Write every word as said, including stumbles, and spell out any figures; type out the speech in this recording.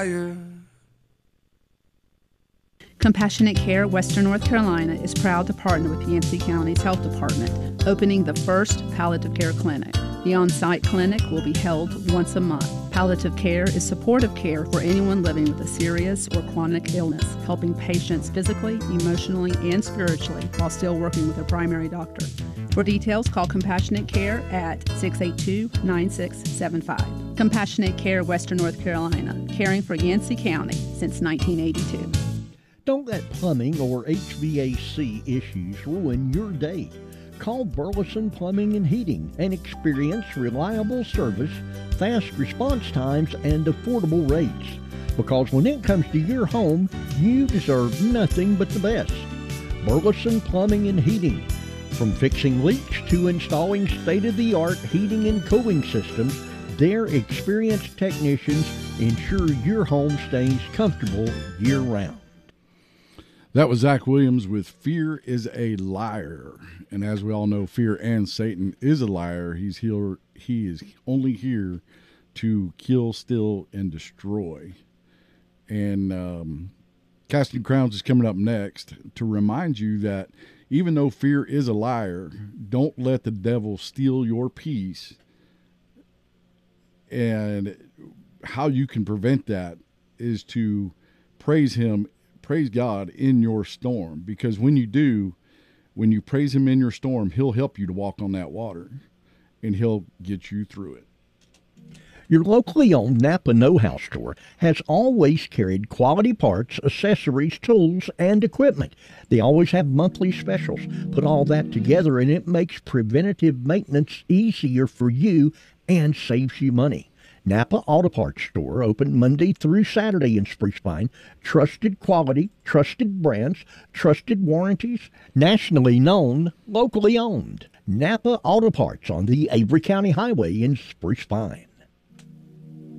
Compassionate Care Western North Carolina is proud to partner with Yancey County's Health Department, opening the first palliative care clinic. The on-site clinic will be held once a month. Palliative care is supportive care for anyone living with a serious or chronic illness, helping patients physically, emotionally, and spiritually while still working with their primary doctor. For details, call Compassionate Care at six eight two, nine six seven five. Compassionate Care Western North Carolina, caring for Yancey County since nineteen eighty-two. Don't let plumbing or H V A C issues ruin your day. Call Burleson Plumbing and Heating and experience reliable service, fast response times, and affordable rates. Because when it comes to your home, you deserve nothing but the best. Burleson Plumbing and Heating. From fixing leaks to installing state-of-the-art heating and cooling systems, their experienced technicians ensure your home stays comfortable year-round. That was Zach Williams with Fear is a Liar. And as we all know, fear and Satan is a liar. He's here, he is only here to kill, steal, and destroy. And um, Casting Crowns is coming up next to remind you that even though fear is a liar, don't let the devil steal your peace. And how you can prevent that is to praise him, praise God in your storm. Because when you do, when you praise him in your storm, he'll help you to walk on that water, and he'll get you through it. Your locally owned Napa Know-How store has always carried quality parts, accessories, tools, and equipment. They always have monthly specials. Put all that together and it makes preventative maintenance easier for you and saves you money. Napa Auto Parts Store, open Monday through Saturday in Spruce Pine. Trusted quality, trusted brands, trusted warranties, nationally known, locally owned. Napa Auto Parts on the Avery County Highway in Spruce Pine.